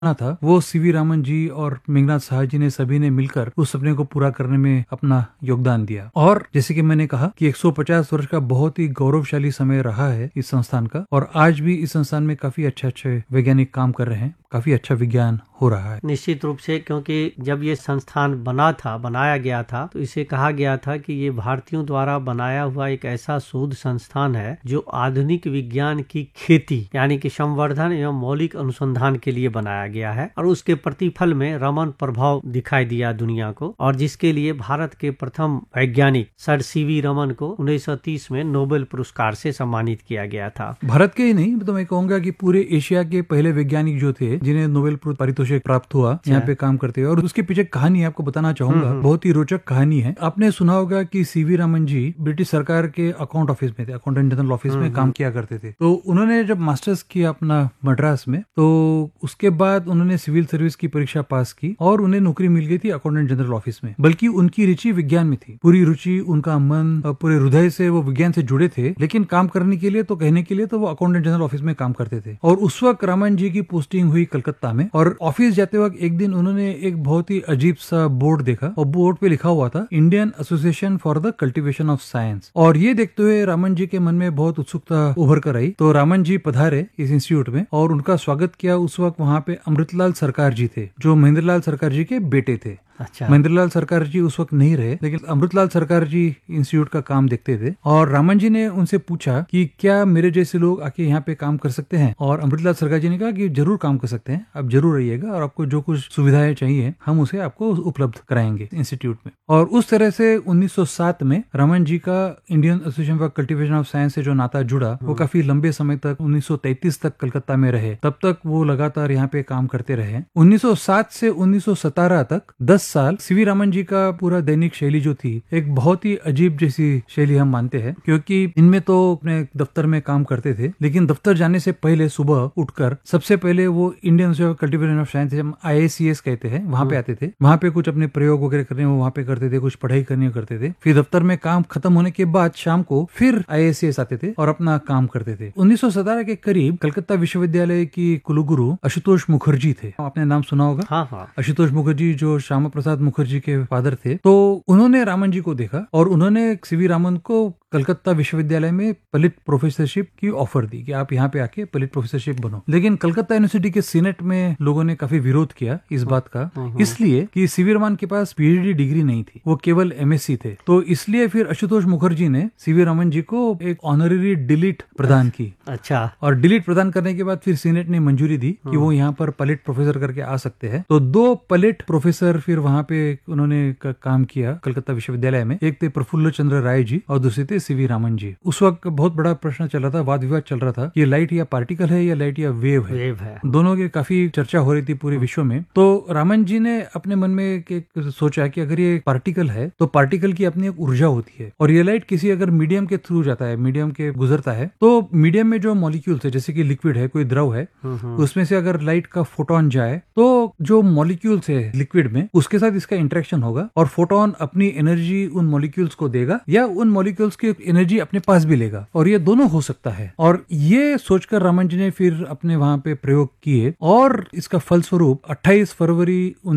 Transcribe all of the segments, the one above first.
था वो सीवी रामन जी और मेघनाथ साहा जी ने सभी ने मिलकर उस सपने को पूरा करने में अपना योगदान दिया। और जैसे कि मैंने कहा कि 150 वर्ष का बहुत ही गौरवशाली समय रहा है इस संस्थान का, और आज भी इस संस्थान में काफी अच्छे वैज्ञानिक काम कर रहे हैं, काफी अच्छा विज्ञान हो रहा है। निश्चित रूप से, क्योंकि जब ये संस्थान बनाया गया था तो इसे कहा गया था कि ये भारतीयों द्वारा बनाया हुआ एक ऐसा शोध संस्थान है जो आधुनिक विज्ञान की खेती यानी कि संवर्धन एवं मौलिक अनुसंधान के लिए बनाया गया है, और उसके प्रतिफल में रमन प्रभाव दिखाई दिया दुनिया को, और जिसके लिए भारत के प्रथम वैज्ञानिक सर सीवी रमन को 1930 में नोबेल पुरस्कार से सम्मानित किया गया था। भारत के ही नहीं, तो मैं कहूंगा कि पूरे एशिया के पहले वैज्ञानिक जो थे जिन्हें नोबेल पारितोषिक प्राप्त हुआ यहाँ पे काम करते हैं। और उसके पीछे कहानी आपको बताना चाहूंगा, बहुत ही रोचक कहानी है। आपने सुना होगा कि सीवी रामन जी ब्रिटिश सरकार के अकाउंट ऑफिस में थे, अकाउंटेंट जनरल ऑफिस में काम किया करते थे। तो उन्होंने जब मास्टर्स किया अपना मद्रास में, तो उसके बाद उन्होंने सिविल सर्विस की परीक्षा पास की और उन्हें नौकरी मिल गई थी अकाउंटेंट जनरल ऑफिस में। बल्कि उनकी रुचि विज्ञान में थी, पूरी रुचि, उनका मन पूरे हृदय से वो विज्ञान से जुड़े थे। लेकिन काम करने के लिए, तो कहने के लिए तो वो अकाउंटेंट जनरल ऑफिस में काम करते थे। और उस वक्त रामन जी की पोस्टिंग हुई कलकत्ता में, और ऑफिस जाते वक्त एक दिन उन्होंने एक बहुत ही अजीब सा बोर्ड देखा, और बोर्ड पे लिखा हुआ था Indian association for the cultivation of science. और ये देखते हुए रामन जी के मन में बहुत उत्सुकता उभर कर आई। तो रामन जी पधारे इस इंस्टीट्यूट में और उनका स्वागत किया। उस वक्त वहाँ पे अमृतलाल सरकार जी थे, जो महेंद्रलाल सरकार जी के बेटे थे। अच्छा। महेंद्रलाल सरकार जी उस वक्त नहीं रहे, लेकिन अमृतलाल सरकार जी इंस्टीट्यूट का काम देखते थे। और रामन जी ने उनसे पूछा कि क्या मेरे जैसे लोग आके यहाँ पे काम कर सकते हैं। और अमृतलाल सरकार जी ने कहा कि जरूर काम कर सकते हैं, आप जरूर आइएगा, और आपको जो कुछ सुविधाएं चाहिए हम उसे आपको उपलब्ध कराएंगे इंस्टीट्यूट में। और उस तरह से 1907 में रामन जी का Indian association for cultivation of science से जो नाता जुड़ा, वो काफी लंबे समय तक 1933 तक कलकत्ता में रहे। तब तक वो लगातार यहाँ पे काम करते रहे। 1907 से 1917 तक 10 साल सीवी रामन जी का पूरा दैनिक शैली जो थी, एक बहुत ही अजीब जैसी शैली हम मानते हैं, क्योंकि इनमें तो अपने दफ्तर में काम करते थे, लेकिन दफ्तर जाने से पहले सुबह उठकर सबसे पहले वो Indian institute of cultivation of science, हम IICS कहते हैं, वहां पे आते थे। वहां पे कुछ अपने प्रयोग वगैरह करने वो वहां पे करते थे, कुछ पढ़ाई करने करते थे। फिर दफ्तर में काम खत्म होने के बाद शाम को फिर IICS आते थे और अपना काम करते थे। 1917 के करीब कलकत्ता विश्वविद्यालय की कुलगुरु आशुतोष मुखर्जी थे, आपने नाम सुना होगा। हाँ। आशुतोष मुखर्जी जो श्यामा प्रसाद मुखर्जी के फादर थे। तो उन्होंने रामन जी को देखा और उन्होंने सीवी रामन को कलकत्ता विश्वविद्यालय में पलित प्रोफेसरशिप की ऑफर दी कि आप यहाँ पे आके पलित प्रोफेसरशिप बनो। लेकिन कलकत्ता यूनिवर्सिटी के सीनेट में लोगों ने काफी विरोध किया इस बात का, इसलिए कि सीवी रामन के पास PhD डिग्री नहीं थी, वो केवल MSc थे। तो इसलिए फिर आशुतोष मुखर्जी ने सीवी रामन जी को एक ऑनररी डिलीट प्रदान की। अच्छा। और डिलीट प्रदान करने के बाद फिर सीनेट ने मंजूरी दी कि वो यहाँ पर पलिट प्रोफेसर करके आ सकते हैं। तो 2 पलिट प्रोफेसर फिर वहाँ पे उन्होंने काम किया कलकत्ता विश्वविद्यालय में। एक थे प्रफुल्ल चंद्र राय जी और दूसरे थे सीवी रामन जी। उस वक्त बहुत बड़ा प्रश्न चल रहा था, वाद विवाद चल रहा था, ये लाइट या पार्टिकल है या लाइट या वेव है। दोनों की काफी चर्चा हो रही थी पूरे विश्व में। तो रामन जी ने अपने मन में एक सोचा कि अगर ये पार्टिकल है तो पार्टिकल की अपनी एक ऊर्जा होती है, और ये लाइट किसी अगर मीडियम के थ्रू जाता है, मीडियम के गुजरता है, तो मीडियम में जो मॉलिक्यूल्स है, जैसे कि लिक्विड है, कोई द्रव है, उसमें से अगर लाइट का फोटोन जाए तो जो मॉलिक्यूल्स है लिक्विड में, उसके साथ इसका इंटरेक्शन होगा और फोटोन अपनी एनर्जी उन मॉलिक्यूल्स को देगा या उन मॉलिक्यूल्स की एनर्जी अपने पास भी लेगा, और ये दोनों हो सकता है। और ये सोचकर रामन जी ने फिर अपने वहां पे प्रयोग किए, और इसका फलस्वरूप 28 फरवरी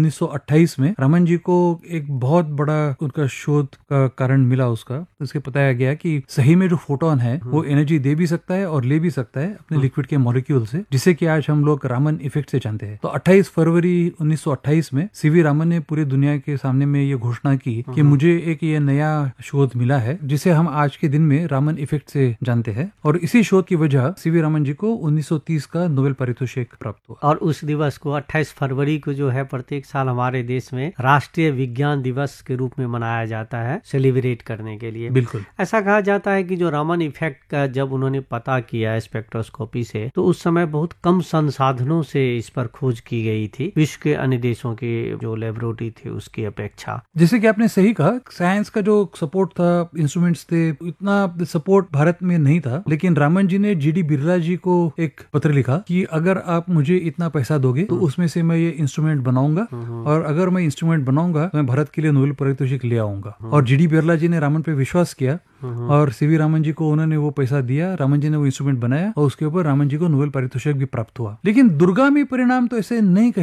1928 में रामन जी को एक बहुत बड़ा उनका शोध का कारण मिला। उसका उसके बताया गया कि सही में जो फोटोन है वो एनर्जी दे भी सकता है और ले भी सकता है अपने लिक्विड के मॉलिक्यूल से, जिसे कि आज हम लोग रामन इफेक्ट से जानते हैं। तो 28 फरवरी 1928 में सीवी रामन ने पूरी दुनिया के सामने में ये घोषणा की कि मुझे एक ये नया शोध मिला है जिसे हम आज के दिन में रामन इफेक्ट से जानते हैं। और इसी शोध की वजह सीवी रामन जी को 1930 का नोबेल पारितोषिक प्राप्त हुआ। और उस दिवस को 28 फरवरी को जो है प्रत्येक साल हमारे देश में राष्ट्रीय विज्ञान दिवस के रूप में मनाया जाता है, सेलिब्रेट करने के लिए। बिल्कुल। ऐसा कहा जाता है कि जो रामन इफेक्ट का जब उन्होंने पता किया स्पेक्ट्रोस्कोपी से, तो उस समय बहुत कम संसाधनों से इस पर खोज की गई थी विश्व के अन्य देशों की जो लेबोरेटरी थी उसकी अपेक्षा। जैसे कि आपने सही कहा, साइंस का जो सपोर्ट था, इंस्ट्रूमेंट्स थे, इतना सपोर्ट भारत में नहीं था, लेकिन रामन जी ने जीडी बिरला जी को एक पत्र लिखा कि अगर आप मुझे इतना पैसा दोगे तो उसमें से मैं ये इंस्ट्रूमेंट बनाऊंगा, और अगर मैं इंस्ट्रूमेंट बनाऊंगा तो मैं भारत के लिए नोबेल पारितोषिक ले आऊंगा। और जीडी बिरला जी ने रामन पे विश्वास किया और सीवी रामन जी को उन्होंने वो पैसा दिया, रामन जी ने वो इंस्ट्रूमेंट बनाया और उसके ऊपर रामन जी को नोबेल पारितोषिक भी प्राप्त हुआ। लेकिन दूरगामी परिणाम तो ऐसे नहीं